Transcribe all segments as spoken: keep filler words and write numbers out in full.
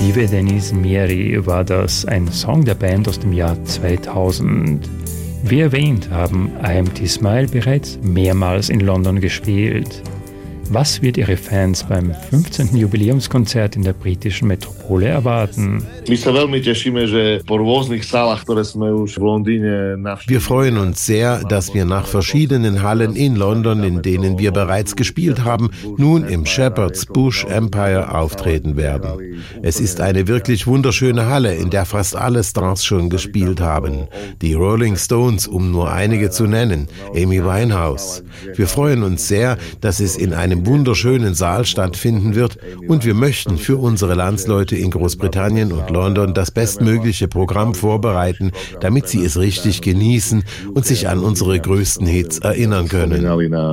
Vive Denis Mieri war das, ein Song der Band aus dem Jahr zweitausend. Wie erwähnt, haben I Am T Smile bereits mehrmals in London gespielt. Was wird Ihre Fans beim fünfzehnten Jubiläumskonzert in der britischen Metropole erwarten? Wir freuen uns sehr, dass wir nach verschiedenen Hallen in London, in denen wir bereits gespielt haben, nun im Shepherd's Bush Empire auftreten werden. Es ist eine wirklich wunderschöne Halle, in der fast alle Stars schon gespielt haben. Die Rolling Stones, um nur einige zu nennen, Amy Winehouse. Wir freuen uns sehr, dass es in einem wunderschönen Saal stattfinden wird und wir möchten für unsere Landsleute in Großbritannien und London das bestmögliche Programm vorbereiten, damit sie es richtig genießen und sich an unsere größten Hits erinnern können.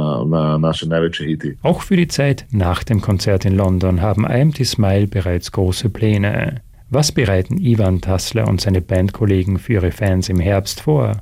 Auch für die Zeit nach dem Konzert in London haben I Am T Smile bereits große Pläne. Was bereiten Ivan Tassler und seine Bandkollegen für ihre Fans im Herbst vor?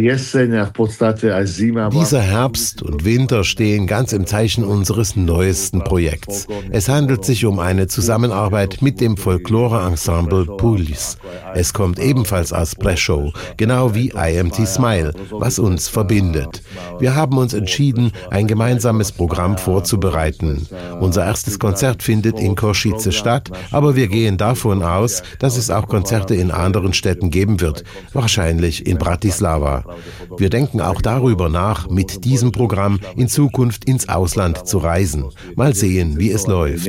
Dieser Herbst und Winter stehen ganz im Zeichen unseres neuesten Projekts. Es handelt sich um eine Zusammenarbeit mit dem Folklore-Ensemble Pulis. Es kommt ebenfalls aus Breslau, genau wie I Am T Smile, was uns verbindet. Wir haben uns entschieden, ein gemeinsames Programm vorzubereiten. Unser erstes Konzert findet in Košice statt, aber wir gehen davon aus, dass es auch Konzerte in anderen Städten geben wird, wahrscheinlich in Bratislava. Wir denken auch darüber nach, mit diesem Programm in Zukunft ins Ausland zu reisen. Mal sehen, wie es läuft.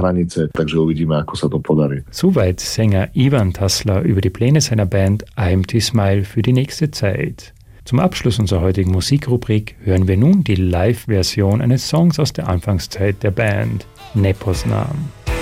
Soweit Sänger Ivan Tassler über die Pläne seiner Band I Am T Smile für die nächste Zeit. Zum Abschluss unserer heutigen Musikrubrik hören wir nun die Live-Version eines Songs aus der Anfangszeit der Band, Nepos Nam.